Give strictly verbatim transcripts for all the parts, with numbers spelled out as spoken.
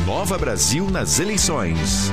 Nova Brasil nas eleições.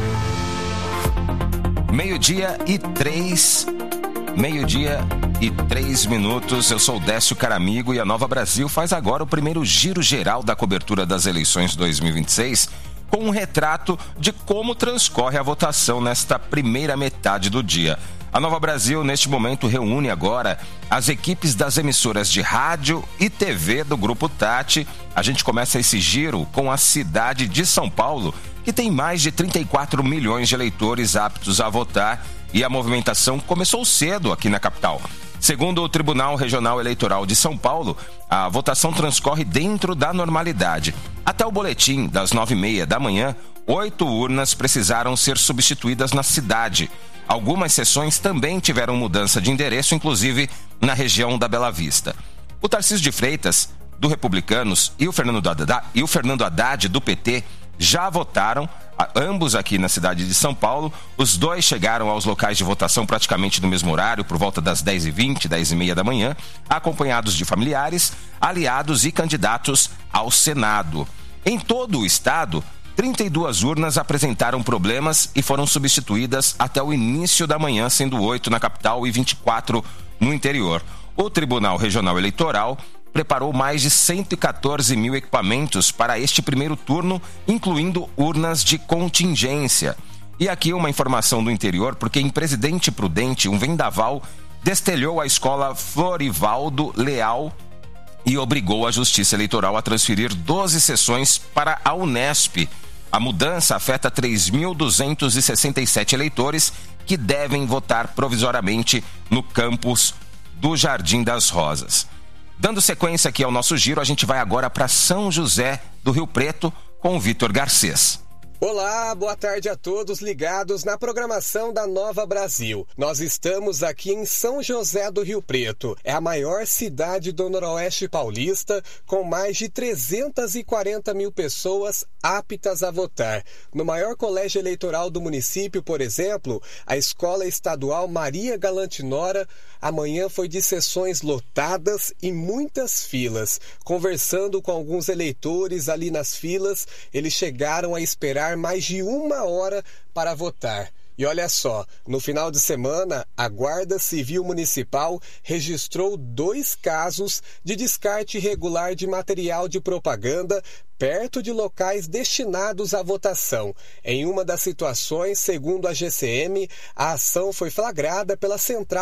Meio-dia e três... Meio-dia e três minutos, eu sou o Décio Caramigo e a Nova Brasil faz agora o primeiro giro geral da cobertura das eleições dois mil e vinte e seis, com um retrato de como transcorre a votação nesta primeira metade do dia. A Nova Brasil, neste momento, reúne agora as equipes das emissoras de rádio e T V do Grupo Tati. A gente começa esse giro com a cidade de São Paulo, que tem mais de trinta e quatro milhões de eleitores aptos a votar, e a movimentação começou cedo aqui na capital. Segundo o Tribunal Regional Eleitoral de São Paulo, a votação transcorre dentro da normalidade. Até o boletim das nove e meia da manhã, oito urnas precisaram ser substituídas na cidade. Algumas sessões também tiveram mudança de endereço, inclusive na região da Bela Vista. O Tarcísio de Freitas, do Republicanos, e o Fernando Haddad, e o Fernando Haddad, do P T, já votaram, ambos aqui na cidade de São Paulo. Os dois chegaram aos locais de votação praticamente no mesmo horário, por volta das dez e vinte, dez e meia da manhã, acompanhados de familiares, aliados e candidatos ao Senado. Em todo o estado, trinta e duas urnas apresentaram problemas e foram substituídas até o início da manhã, sendo oito na capital e vinte e quatro no interior. O Tribunal Regional Eleitoral preparou mais de cento e quatorze mil equipamentos para este primeiro turno, incluindo urnas de contingência. E aqui uma informação do interior, porque em Presidente Prudente, um vendaval destelhou a escola Florivaldo Leal e obrigou a Justiça Eleitoral a transferir doze sessões para a Unesp. A mudança afeta três mil duzentos e sessenta e sete eleitores que devem votar provisoriamente no campus do Jardim das Rosas. Dando sequência aqui ao nosso giro, a gente vai agora para São José do Rio Preto com o Vitor Garcês. Olá, boa tarde a todos ligados na programação da Nova Brasil. Nós estamos aqui em São José do Rio Preto. É a maior cidade do Noroeste Paulista, com mais de trezentas e quarenta mil pessoas aptas a votar. No maior colégio eleitoral do município, por exemplo, a Escola Estadual Maria Galantinora, amanhã foi de sessões lotadas e muitas filas. Conversando com alguns eleitores ali nas filas, eles chegaram a esperar mais de uma hora para votar. E olha só, no final de semana, a Guarda Civil Municipal registrou dois casos de descarte irregular de material de propaganda perto de locais destinados à votação. Em uma das situações, segundo a G C M, a ação foi flagrada pela Central